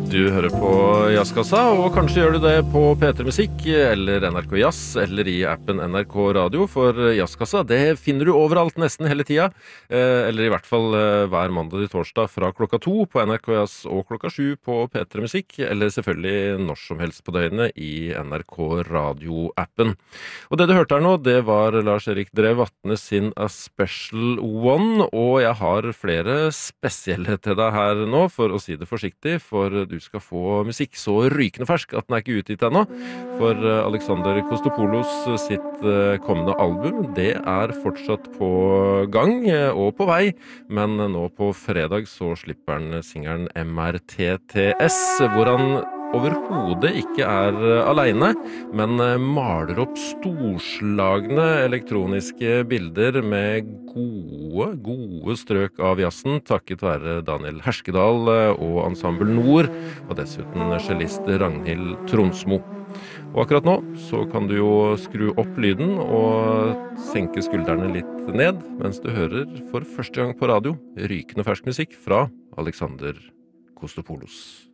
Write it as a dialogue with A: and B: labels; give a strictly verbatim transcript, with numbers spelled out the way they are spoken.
A: Du hører på Jazzkassa, og kanskje gjør du det på P tre Musikk, eller N R K Jazz, eller i appen N R K Radio, for Jazzkassa, det finner du overalt nesten hele tida, eller i hvert fall hver mandag til torsdag fra klokka to på N R K Jazz og klokka sju på P tre Musikk, eller selvfølgelig når som helst på døgnet i N R K Radio-appen. Og det du hørte her nå, det var Lars-Erik Drev Vatne sin A Special One, og jeg har flere spesielle til deg her nå, for å si det forsiktig, for du skal få musikk så rykende fersk at den er ikke utgitt ennå. For Alexander Kostopoulos sitt kommende album, det er fortsatt på gang og på vei, men nå på fredag så slipper han singelen M R T T S, hvor han overhodet ikke er alene, men maler opp storslagne elektroniske bilder med gode, gode strøk av jazzen, takket være Daniel Herskedal og Ensemble Nord, og dessuten cellist Ragnhild Tronsmo. Og akkurat nå så kan du jo skru opp lyden og senke skuldrene litt ned, mens du hører for første gang på radio rykende fersk musikk fra Alexander Kostopoulos.